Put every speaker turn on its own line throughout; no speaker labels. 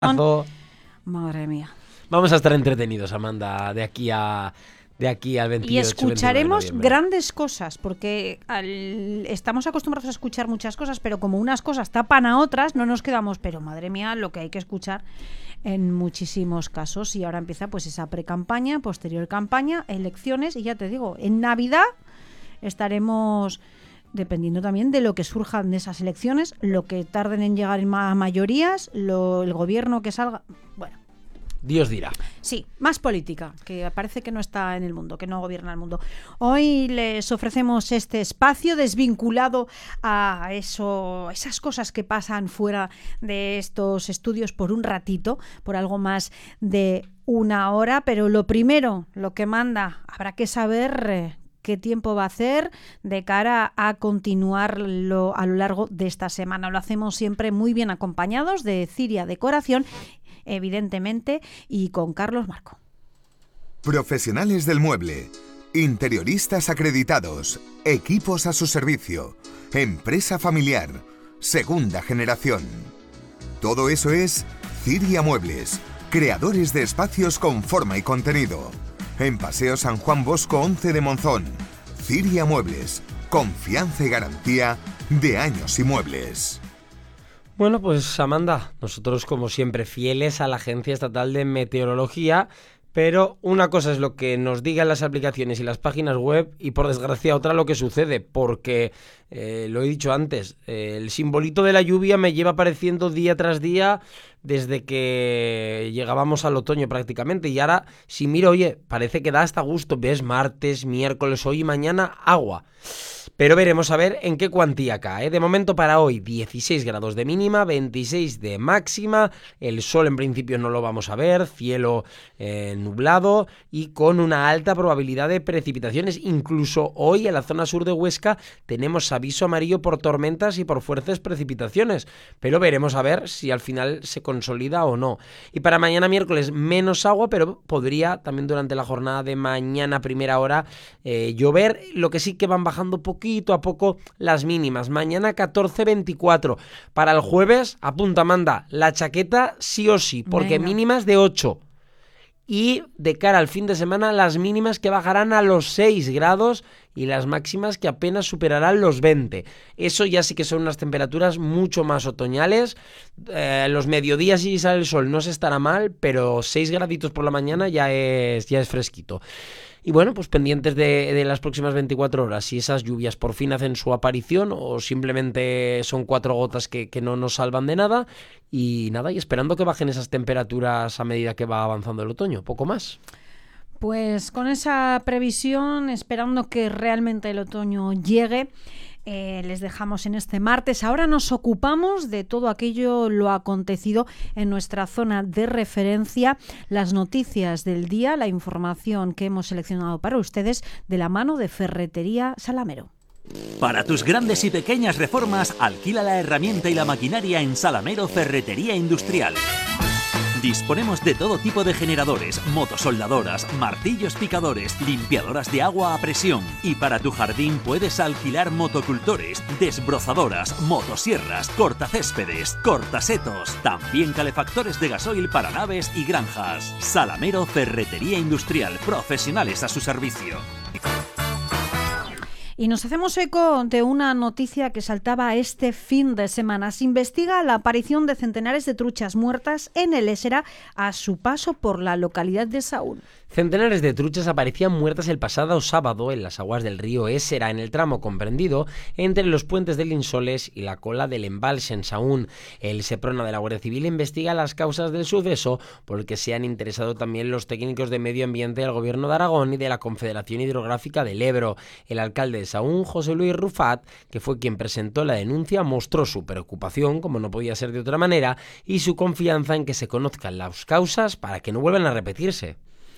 Madre mía.
Vamos a estar entretenidos, Amanda, de aquí al 28.
Y escucharemos grandes cosas, porque estamos acostumbrados a escuchar muchas cosas, pero como unas cosas tapan a otras, no nos quedamos, pero madre mía, lo que hay que escuchar en muchísimos casos. Y ahora empieza pues esa precampaña, posterior campaña, elecciones, y ya te digo, en Navidad estaremos dependiendo también de lo que surjan de esas elecciones, lo que tarden en llegar a mayorías, el gobierno que salga. Bueno,
Dios dirá.
Sí, más política, que parece que no está en el mundo, que no gobierna el mundo. Hoy les ofrecemos este espacio desvinculado a esas cosas que pasan fuera de estos estudios por un ratito, por algo más de una hora, pero lo primero, lo que manda, habrá que saber qué tiempo va a hacer de cara a continuarlo a lo largo de esta semana. Lo hacemos siempre muy bien acompañados de Ciria Decoración, evidentemente, y con Carlos Marco.
Profesionales del mueble, interioristas acreditados, equipos a su servicio, empresa familiar, segunda generación. Todo eso es Ciria Muebles, creadores de espacios con forma y contenido. En Paseo San Juan Bosco 11 de Monzón. Ciria Muebles, confianza y garantía de años y muebles.
Bueno, pues Amanda, nosotros como siempre fieles a la Agencia Estatal de Meteorología, pero una cosa es lo que nos digan las aplicaciones y las páginas web y por desgracia otra lo que sucede, porque lo he dicho antes, el simbolito de la lluvia me lleva apareciendo día tras día desde que llegábamos al otoño prácticamente, y ahora si miro, oye, parece que da hasta gusto, ves martes, miércoles, hoy y mañana agua. Pero veremos a ver en qué cuantía cae. De momento para hoy 16 grados de mínima, 26 de máxima, el sol en principio no lo vamos a ver, cielo nublado y con una alta probabilidad de precipitaciones. Incluso hoy en la zona sur de Huesca tenemos aviso amarillo por tormentas y por fuertes precipitaciones, pero veremos a ver si al final se consolida o no. Y para mañana miércoles menos agua, pero podría también durante la jornada de mañana primera hora llover, lo que sí que van bajando poquito a poco las mínimas. Mañana 14-24. Para el jueves, apunta Amanda, la chaqueta sí o sí, porque
Venga.
mínimas de 8. Y de cara al fin de semana, las mínimas que bajarán a los 6 grados y las máximas que apenas superarán los 20. Eso ya sí que son unas temperaturas mucho más otoñales. Los mediodías si sale el sol no se estará mal, pero 6 graditos por la mañana ya es fresquito. Y bueno, pues pendientes de las próximas 24 horas, si esas lluvias por fin hacen su aparición o simplemente son 4 gotas que no nos salvan de nada. Y nada, y esperando que bajen esas temperaturas a medida que va avanzando el otoño, poco más.
Pues con esa previsión, esperando que realmente el otoño llegue, les dejamos en este martes. Ahora nos ocupamos de todo aquello lo acontecido en nuestra zona de referencia, las noticias del día, la información que hemos seleccionado para ustedes de la mano de Ferretería Salamero.
Para tus grandes y pequeñas reformas, alquila la herramienta y la maquinaria en Salamero Ferretería Industrial. Disponemos de todo tipo de generadores, motosoldadoras, martillos picadores, limpiadoras de agua a presión. Y para tu jardín puedes alquilar motocultores, desbrozadoras, motosierras, cortacéspedes, cortasetos. También calefactores de gasoil para naves y granjas. Salamero Ferretería Industrial, profesionales a su servicio.
Y nos hacemos eco de una noticia que saltaba este fin de semana. Se investiga la aparición de centenares de truchas muertas en el Ésera a su paso por la localidad de Saúl.
Centenares de truchas aparecían muertas el pasado sábado en las aguas del río Ésera, en el tramo comprendido entre los puentes del Insoles y la cola del embalse en Saún. El Seprona de la Guardia Civil investiga las causas del suceso, por el que se han interesado también los técnicos de medio ambiente del Gobierno de Aragón y de la Confederación Hidrográfica del Ebro. El alcalde de Saún, José Luis Rufat, que fue quien presentó la denuncia, mostró su preocupación, como no podía ser de otra manera, y su confianza en que se conozcan las causas para que no vuelvan a repetirse.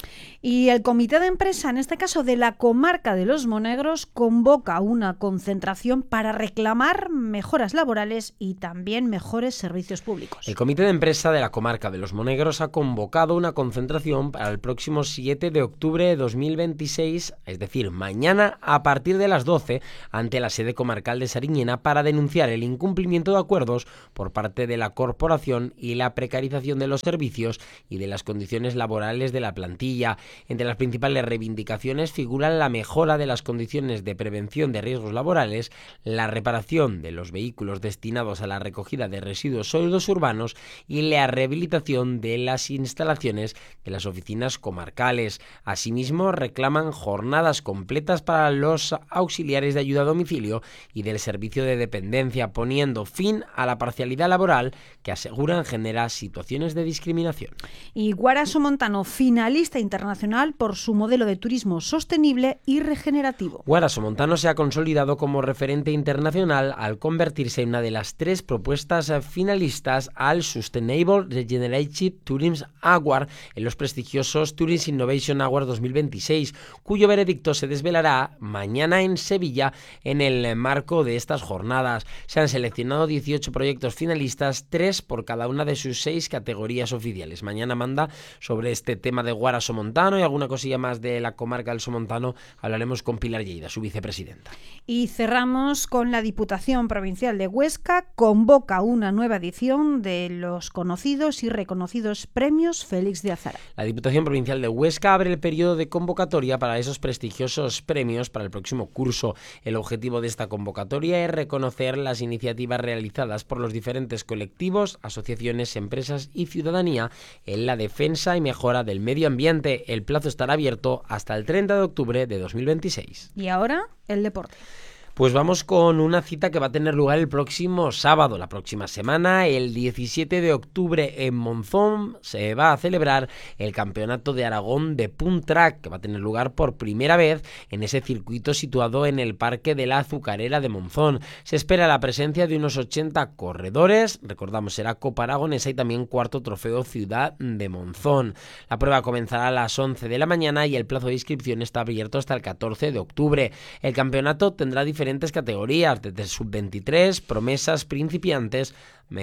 Y el comité de empresa, en este caso de la comarca de Los Monegros, convoca una concentración para reclamar mejoras laborales y también mejores servicios públicos.
El comité de empresa de la comarca de Los Monegros ha convocado una concentración para el próximo 7 de octubre de 2026, es decir, mañana a partir de las 12, ante la sede comarcal de Sariñena para denunciar el incumplimiento de acuerdos por parte de la corporación y la precarización de los servicios y de las condiciones laborales de la plantilla. Entre las principales reivindicaciones figuran la mejora de las condiciones de prevención de riesgos laborales, la reparación de los vehículos destinados a la recogida de residuos sólidos urbanos y la rehabilitación de las instalaciones de las oficinas comarcales. Asimismo, reclaman jornadas completas para los auxiliares de ayuda a domicilio y del servicio de dependencia, poniendo fin a la parcialidad laboral que aseguran genera situaciones de discriminación.
Y Guara Somontano, finalista internacional por su modelo de turismo sostenible y regenerativo.
Guara Somontano se ha consolidado como referente internacional al convertirse en una de las 3 propuestas finalistas al Sustainable Regenerative Tourism Award en los prestigiosos Tourism Innovation Awards 2026, cuyo veredicto se desvelará mañana en Sevilla en el marco de estas jornadas. Se han seleccionado 18 proyectos finalistas, 3 por cada una de sus 6 categorías oficiales. Mañana manda sobre este tema de Guara Somontano y alguna cosilla más de la comarca del Somontano hablaremos con Pilar Lleida, su vicepresidenta.
Y cerramos con la Diputación Provincial de Huesca, convoca una nueva edición de los conocidos y reconocidos premios Félix de Azara.
La Diputación Provincial de Huesca abre el periodo de convocatoria para esos prestigiosos premios para el próximo curso. El objetivo de esta convocatoria es reconocer las iniciativas realizadas por los diferentes colectivos, asociaciones, empresas y ciudadanía en la defensa y mejora del medio ambiente. El plazo estará abierto hasta el 30 de octubre de 2026.
Y ahora, el deporte.
Pues vamos con una cita que va a tener lugar el próximo sábado, la próxima semana, el 17 de octubre en Monzón, se va a celebrar el Campeonato de Aragón de Punt Track, que va a tener lugar por primera vez en ese circuito situado en el Parque de la Azucarera de Monzón. Se espera la presencia de unos 80 corredores, recordamos, será Copa Aragonesa y también cuarto trofeo Ciudad de Monzón. La prueba comenzará a las 11 de la mañana y el plazo de inscripción está abierto hasta el 14 de octubre. El campeonato tendrá diferentes categorías, desde sub-23, promesas, principiantes,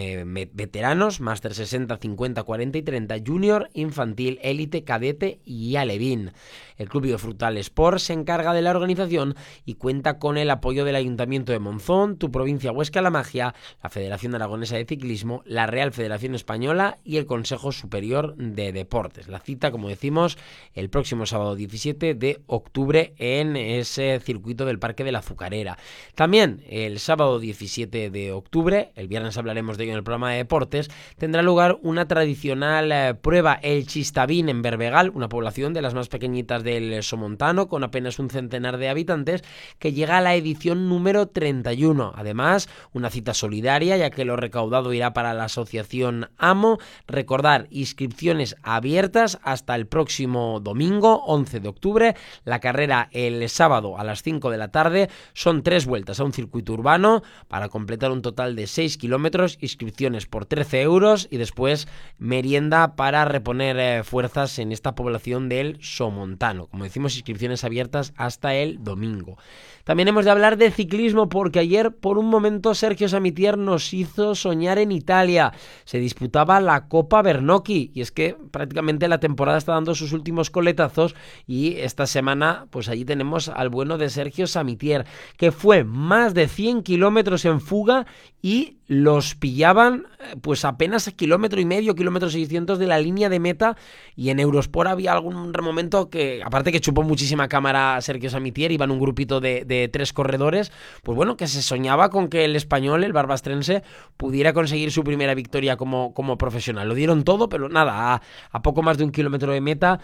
veteranos, máster 60, 50, 40 y 30, junior, infantil, élite, cadete y alevín. El Club Biofrutal Sport se encarga de la organización y cuenta con el apoyo del Ayuntamiento de Monzón, Tu Provincia Huesca La Magia, la Federación Aragonesa de Ciclismo, la Real Federación Española y el Consejo Superior de Deportes. La cita, como decimos, el próximo sábado 17 de octubre en ese circuito del Parque de la Azucarera. También el sábado 17 de octubre, el viernes hablaremos de ello en el programa de deportes, tendrá lugar una tradicional prueba, el Chistavín en Berbegal, una población de las más pequeñitas del Somontano, con apenas un centenar de habitantes, que llega a la edición número 31. Además, una cita solidaria, ya que lo recaudado irá para la asociación AMO. Recordar, inscripciones abiertas hasta el próximo domingo, 11 de octubre. La carrera el sábado a las 5 de la tarde. Son 3 vueltas a un circuito urbano para completar un total de 6 kilómetros, inscripciones por 13 euros y después merienda para reponer fuerzas en esta población del Somontano. Como decimos, inscripciones abiertas hasta el domingo. También hemos de hablar de ciclismo porque ayer por un momento Sergio Samitier nos hizo soñar en Italia. Se disputaba la Copa Bernocchi y es que prácticamente la temporada está dando sus últimos coletazos y esta semana pues allí tenemos al bueno de Sergio Samitier, que fue más de 100 kilómetros en fuga y los pillaban pues apenas a 1,5 kilómetros, kilómetro 600 de la línea de meta, y en Eurosport había algún momento que, aparte que chupó muchísima cámara Sergio Samitier, iban un grupito de 3 corredores, pues bueno, que se soñaba con que el español, el barbastrense, pudiera conseguir su primera victoria como profesional. Lo dieron todo, pero nada, a poco más de 1 kilómetro de meta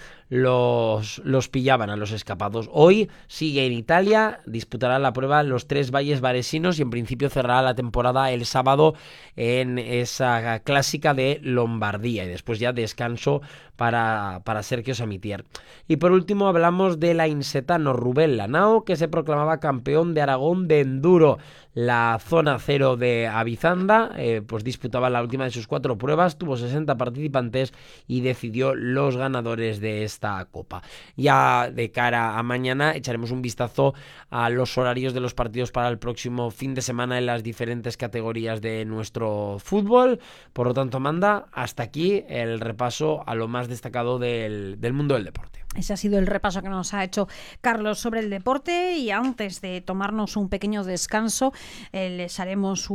los pillaban a los escapados. Hoy sigue en Italia, disputará la prueba los 3 valles varesinos y en principio cerrará la temporada el sábado en esa clásica de Lombardía y después ya descanso para Sergio Samitier. Y por último hablamos de la insetano Rubén Lanao, que se proclamaba campeón de Aragón de enduro. la zona 0 de Avizanda, pues disputaba la última de sus 4 pruebas, tuvo 60 participantes y decidió los ganadores de esta copa. Ya de cara a mañana echaremos un vistazo a los horarios de los partidos para el próximo fin de semana en las diferentes categorías de nuestro fútbol. Por lo tanto, Amanda, hasta aquí el repaso a lo más destacado del mundo del deporte.
Ese ha sido el repaso que nos ha hecho Carlos sobre el deporte, y antes de tomarnos un pequeño descanso les haremos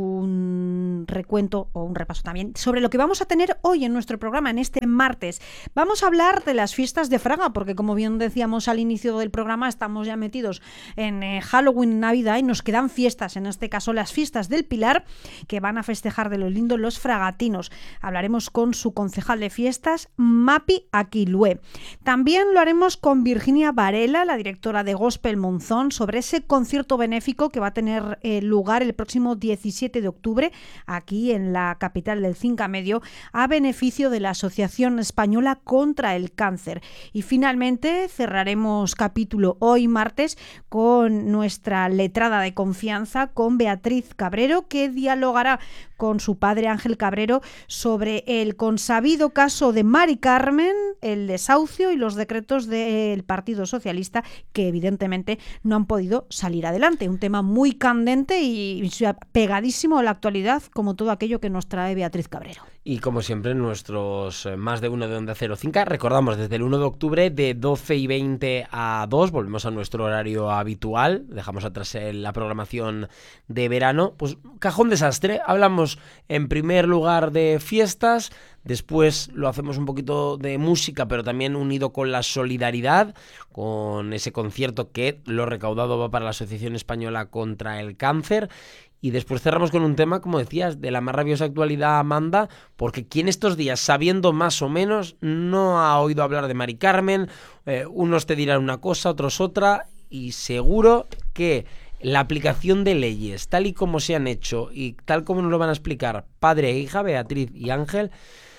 un recuento o un repaso también sobre lo que vamos a tener hoy en nuestro programa, en este martes. Vamos a hablar de las fiestas de Fraga, porque como bien decíamos al inicio del programa, estamos ya metidos en Halloween, Navidad, y nos quedan fiestas, en este caso las fiestas del Pilar, que van a festejar de lo lindo los fragatinos. Hablaremos con su concejal de fiestas, Mapi Aquilue. También lo haremos con Virginia Varela, la directora de Gospel Monzón, sobre ese concierto benéfico que va a tener lugar el próximo 17 de octubre aquí en la capital del Cinca Medio, a beneficio de la Asociación Española contra el Cáncer. Y finalmente cerraremos capítulo hoy martes con nuestra letrada de confianza, con Beatriz Cabrero, que dialogará con su padre Ángel Cabrero sobre el consabido caso de Mari Carmen, el desahucio y los decretos del Partido Socialista, que evidentemente no han podido salir adelante. Un tema muy candente y pegadísimo a la actualidad, como todo aquello que nos trae Beatriz Cabrero.
Y como siempre, nuestros más de uno de Onda Cero Cinca, recordamos, desde el 1 de octubre de 12:20 a 2, volvemos a nuestro horario habitual, dejamos atrás la programación de verano. Pues cajón desastre, hablamos en primer lugar de fiestas, después lo hacemos un poquito de música, pero también unido con la solidaridad, con ese concierto que lo recaudado va para la Asociación Española contra el Cáncer. Y después cerramos con un tema, como decías, de la más rabiosa actualidad, Amanda, porque quien estos días, sabiendo más o menos, no ha oído hablar de Mari Carmen. Unos te dirán una cosa, otros otra, y seguro que la aplicación de leyes, tal y como se han hecho y tal como nos lo van a explicar padre e hija, Beatriz y Ángel,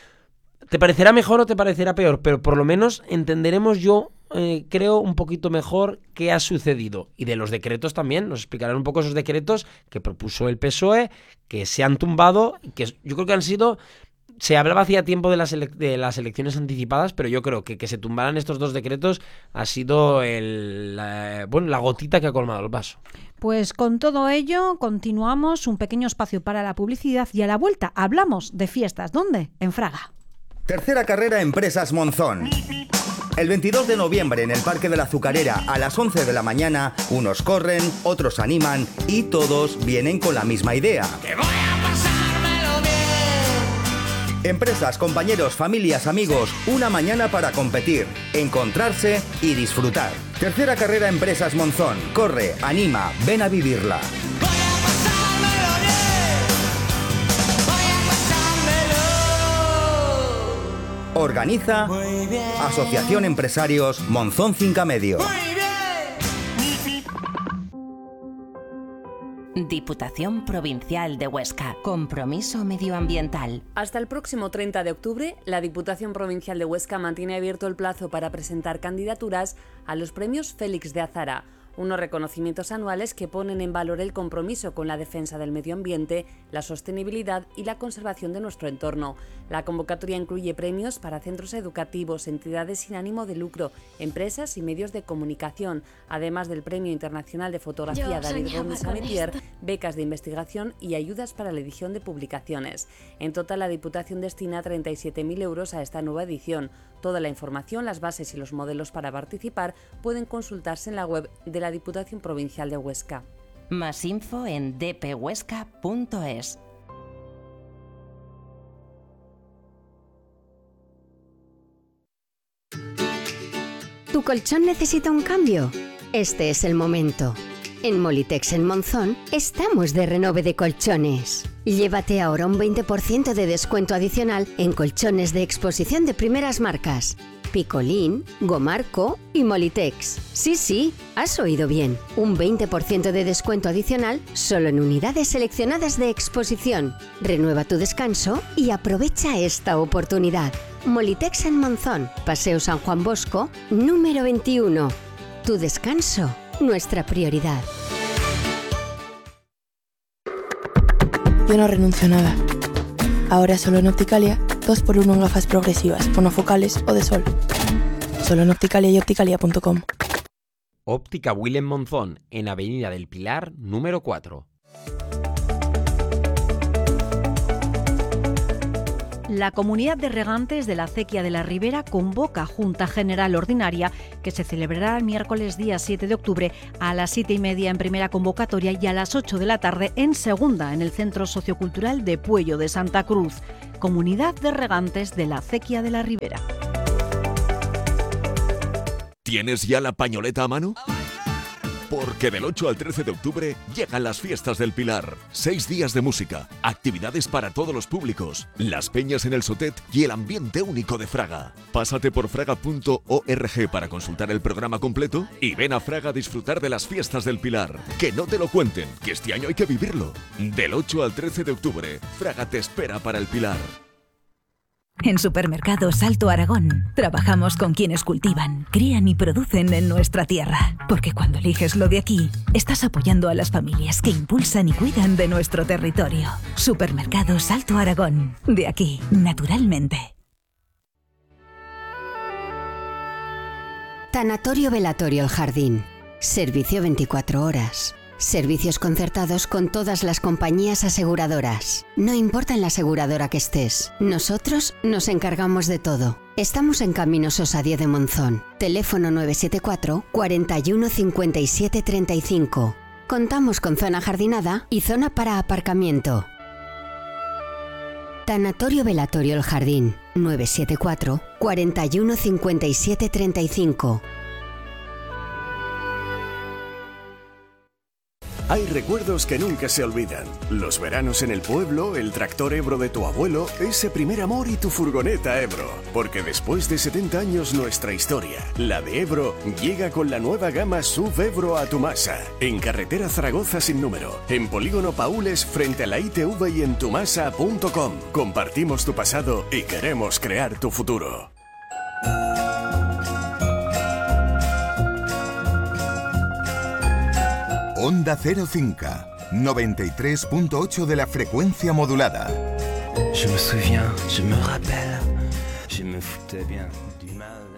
te parecerá mejor o te parecerá peor, pero por lo menos entenderemos, yo creo, un poquito mejor qué ha sucedido. Y de los decretos también, nos explicarán un poco esos decretos que propuso el PSOE, que se han tumbado, que yo creo que han sido... Se hablaba hacía tiempo de las elecciones anticipadas, pero yo creo que se tumbaran estos dos decretos ha sido la gotita que ha colmado el vaso.
Pues con todo ello continuamos, un pequeño espacio para la publicidad, y a la vuelta hablamos de fiestas. ¿Dónde? En Fraga.
Tercera carrera Empresas Monzón. El 22 de noviembre en el Parque de la Azucarera a las 11 de la mañana, unos corren, otros animan y todos vienen con la misma idea. ¡Que voy a pasármelo bien! Empresas, compañeros, familias, amigos, una mañana para competir, encontrarse y disfrutar. Tercera carrera Empresas Monzón. Corre, anima, ven a vivirla. Organiza Asociación Empresarios Monzón Cinca Medio.
Diputación Provincial de Huesca. Compromiso medioambiental.
Hasta el próximo 30 de octubre, la Diputación Provincial de Huesca mantiene abierto el plazo para presentar candidaturas a los premios Félix de Azara, unos reconocimientos anuales que ponen en valor el compromiso con la defensa del medio ambiente, la sostenibilidad y la conservación de nuestro entorno. La convocatoria incluye premios para centros educativos, entidades sin ánimo de lucro, empresas y medios de comunicación, además del Premio Internacional de Fotografía David Gómez Ametier, becas de investigación y ayudas para la edición de publicaciones. En total, la Diputación destina 37.000 euros a esta nueva edición. Toda la información, las bases y los modelos para participar pueden consultarse en la web de la Diputación Provincial de Huesca.
Más info en dphuesca.es.
¿Tu colchón necesita un cambio? Este es el momento. En Molitex en Monzón estamos de renove de colchones. Llévate ahora un 20% de descuento adicional en colchones de exposición de primeras marcas. Picolín, Gomarco y Molitex. Sí, has oído bien. Un 20% de descuento adicional solo en unidades seleccionadas de exposición. Renueva tu descanso y aprovecha esta oportunidad. Molitex en Monzón, Paseo San Juan Bosco, número 21. Tu descanso, nuestra prioridad.
Yo no renuncio a nada. Ahora solo en Opticalia, 2x1 en gafas progresivas, monofocales o de sol. Solo en Opticalia y opticalia.com.
Óptica Willem Monzón, en Avenida del Pilar, número 4.
La Comunidad de Regantes de la Acequia de la Ribera convoca Junta General Ordinaria que se celebrará el miércoles día 7 de octubre a las 7:30 en primera convocatoria y a las 8 de la tarde en segunda en el Centro Sociocultural de Puello de Santa Cruz. Comunidad de Regantes de la Acequia de la Ribera.
¿Tienes ya la pañoleta a mano? Porque del 8 al 13 de octubre llegan las fiestas del Pilar. 6 días de música, actividades para todos los públicos, las peñas en el Sotet y el ambiente único de Fraga. Pásate por fraga.org para consultar el programa completo y ven a Fraga a disfrutar de las fiestas del Pilar. Que no te lo cuenten, que este año hay que vivirlo. Del 8 al 13 de octubre, Fraga te espera para el Pilar.
En Supermercados Alto Aragón trabajamos con quienes cultivan, crían y producen en nuestra tierra. Porque cuando eliges lo de aquí, estás apoyando a las familias que impulsan y cuidan de nuestro territorio. Supermercados Alto Aragón. De aquí, naturalmente.
Tanatorio Velatorio El Jardín. Servicio 24 horas. Servicios concertados con todas las compañías aseguradoras. No importa en la aseguradora que estés, nosotros nos encargamos de todo. Estamos en Camino Sosa 10 de Monzón. Teléfono 974 41 57 35. Contamos con zona jardinada y zona para aparcamiento. Tanatorio Velatorio El Jardín. 974 41 57 35.
Hay recuerdos que nunca se olvidan. Los veranos en el pueblo, el tractor Ebro de tu abuelo, ese primer amor y tu furgoneta Ebro. Porque después de 70 años nuestra historia, la de Ebro, llega con la nueva gama SUV Ebro a Tumasa. En carretera Zaragoza sin número. En Polígono Paules frente a la ITV y en tumasa.com. Compartimos tu pasado y queremos crear tu futuro.
Onda Cero Cinca, 93.8 de la frecuencia modulada.
Je me souviens, je me rappelle, je me foutais bien du mal.